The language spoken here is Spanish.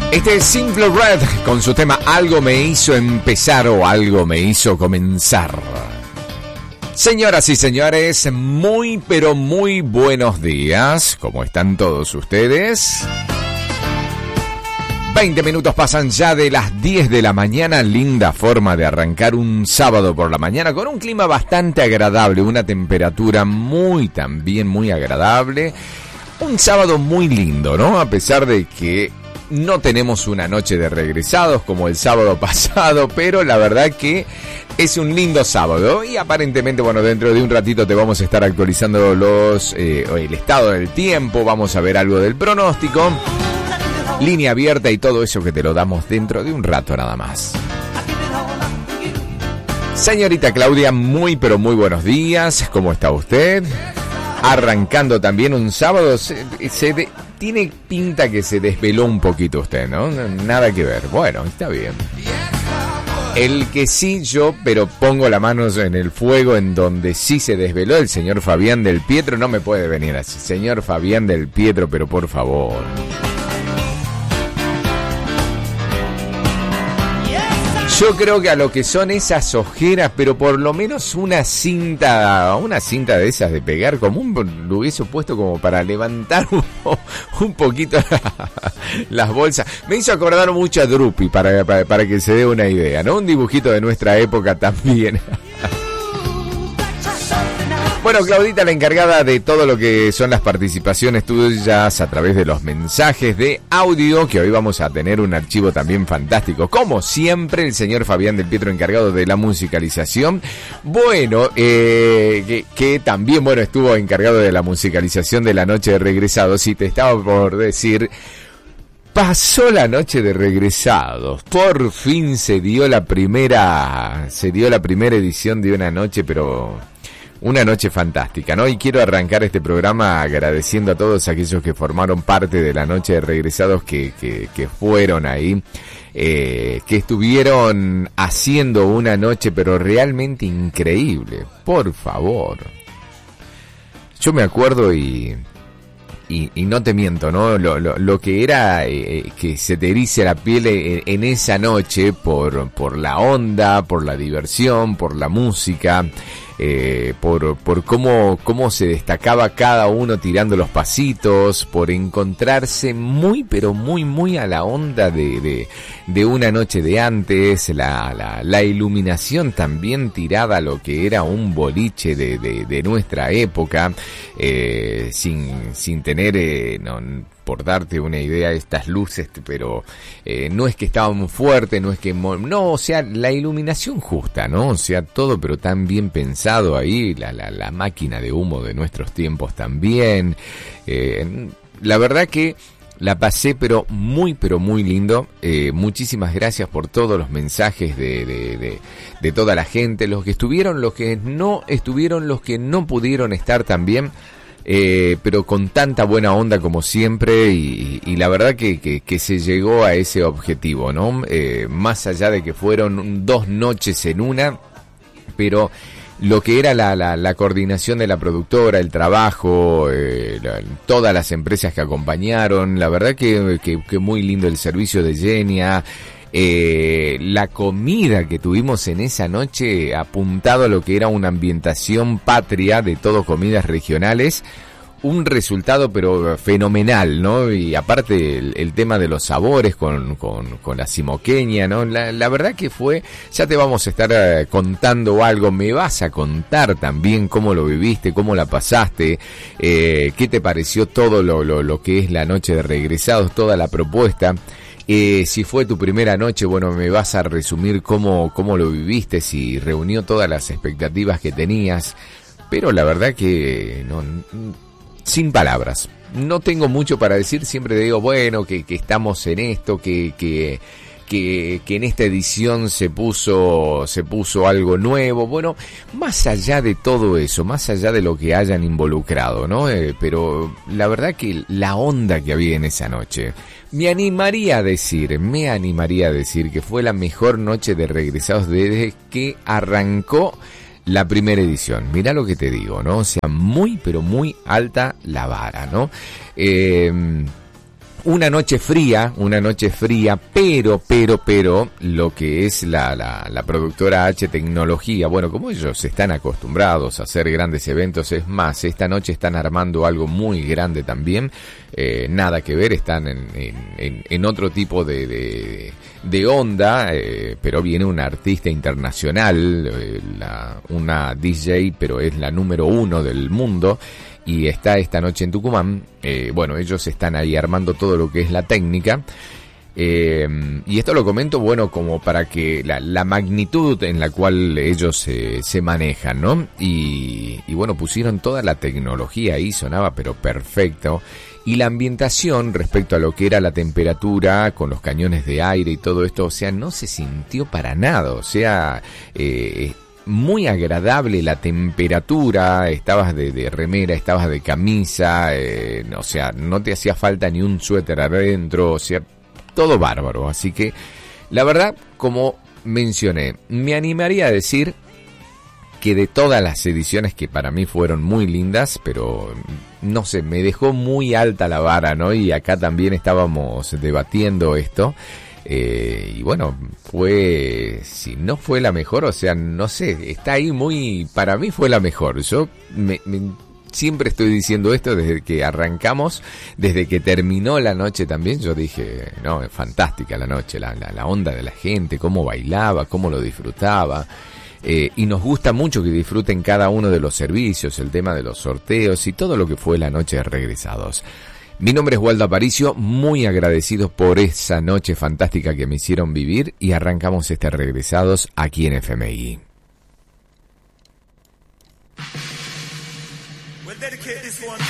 Este es Simple Red con su tema Algo me hizo empezar o algo me hizo comenzar. Señoras y señores, muy pero muy buenos días. ¿Cómo están todos ustedes? 20 minutos pasan ya de las 10 de la mañana. Linda forma de arrancar un sábado por la mañana con un clima bastante agradable, una temperatura también muy agradable. Un sábado muy lindo, ¿no? A pesar de que no tenemos una noche de regresados como el sábado pasado, pero la verdad que es un lindo sábado y aparentemente, bueno, dentro de un ratito te vamos a estar actualizando el estado del tiempo, vamos a ver algo del pronóstico, línea abierta y todo eso que te lo damos dentro de un rato nada más. Señorita Claudia, muy pero muy buenos días, ¿cómo está usted? Arrancando también un sábado, tiene pinta que se desveló un poquito usted, ¿no? Nada que ver. Bueno, está bien. El que sí pero pongo la mano en el fuego en donde sí se desveló, el señor Fabián del Pietro, no me puede venir así. Señor Fabián del Pietro, pero por favor. Yo creo que a lo que son esas ojeras, pero por lo menos una cinta de esas de pegar común, lo hubiese puesto como para levantar un poquito las bolsas. Me hizo acordar mucho a Drupi, para que se dé una idea, ¿no? Un dibujito de nuestra época también. Bueno, Claudita, la encargada de todo lo que son las participaciones tuyas a través de los mensajes de audio, que hoy vamos a tener un archivo también fantástico. Como siempre, el señor Fabián del Pietro, encargado de la musicalización. Bueno, que también, bueno, estuvo encargado de la musicalización de la noche de regresados. Y te estaba por decir, pasó la noche de regresados. Por fin se dio la primera edición de una noche, pero una noche fantástica, ¿no? Y quiero arrancar este programa agradeciendo a todos aquellos que formaron parte de la noche de regresados, que fueron ahí, que estuvieron haciendo una noche pero realmente increíble. Por favor. Yo me acuerdo y no te miento, ¿no? Lo que era que se te erice la piel en esa noche por la onda, por la diversión, por la música, por cómo se destacaba cada uno tirando los pasitos, por encontrarse muy pero muy a la onda de una noche de antes, la iluminación también tirada a lo que era un boliche de nuestra época, sin tener, por darte una idea, estas luces, pero no es que estaban fuertes, no es que... No, o sea, la iluminación justa, ¿no? O sea, todo pero tan bien pensado ahí, la máquina de humo de nuestros tiempos también. La verdad que la pasé pero muy lindo. Muchísimas gracias por todos los mensajes de toda la gente, los que estuvieron, los que no estuvieron, los que no pudieron estar también. Pero con tanta buena onda como siempre y la verdad que se llegó a ese objetivo, ¿no? Más allá de que fueron 2 noches en una, pero lo que era la coordinación de la productora, el trabajo, todas las empresas que acompañaron, la verdad que muy lindo el servicio de Genia. La comida que tuvimos en esa noche, apuntado a lo que era una ambientación patria de todo comidas regionales, un resultado pero fenomenal, ¿no? Y aparte el tema de los sabores con la simoqueña, ¿no? La verdad que fue, ya te vamos a estar contando algo, me vas a contar también cómo lo viviste, cómo la pasaste, qué te pareció todo lo que es la noche de regresados, toda la propuesta. Si fue tu primera noche, bueno, me vas a resumir cómo lo viviste, si reunió todas las expectativas que tenías, pero la verdad que no, sin palabras, no tengo mucho para decir. Siempre digo, bueno, que estamos en esto, que en esta edición se puso algo nuevo. Bueno, más allá de todo eso, más allá de lo que hayan involucrado, ¿no? Pero la verdad que la onda que había en esa noche, me animaría a decir que fue la mejor noche de regresados desde que arrancó la primera edición. Mirá lo que te digo, ¿no? O sea, muy pero muy alta la vara, ¿no? una noche fría, pero, lo que es la productora H Tecnología, bueno, como ellos están acostumbrados a hacer grandes eventos, es más, esta noche están armando algo muy grande también, nada que ver, están en otro tipo de onda, pero viene una artista internacional, una DJ, pero es la número 1 del mundo, y está esta noche en Tucumán. Bueno, ellos están ahí armando todo lo que es la técnica, y esto lo comento, bueno, como para que la magnitud en la cual ellos se manejan, ¿no? Y bueno, pusieron toda la tecnología ahí, sonaba pero perfecto, y la ambientación respecto a lo que era la temperatura con los cañones de aire y todo esto, o sea, no se sintió para nada, o sea, muy agradable la temperatura, estabas de remera, estabas de camisa, o sea, no te hacía falta ni un suéter adentro, o sea, todo bárbaro. Así que, la verdad, como mencioné, me animaría a decir que de todas las ediciones, que para mí fueron muy lindas, pero no sé, me dejó muy alta la vara, ¿no? Y acá también estábamos debatiendo esto. Y bueno, si no fue la mejor, o sea, no sé, está ahí muy, para mí fue la mejor. Yo siempre estoy diciendo esto desde que arrancamos, desde que terminó la noche también, yo dije, no, es fantástica la noche, la onda de la gente, cómo bailaba, cómo lo disfrutaba. Y nos gusta mucho que disfruten cada uno de los servicios, el tema de los sorteos y todo lo que fue la noche de Regresados. Mi nombre es Waldo Aparicio, muy agradecido por esa noche fantástica que me hicieron vivir, y arrancamos este Regresados aquí en FMI. We'll dedicate this one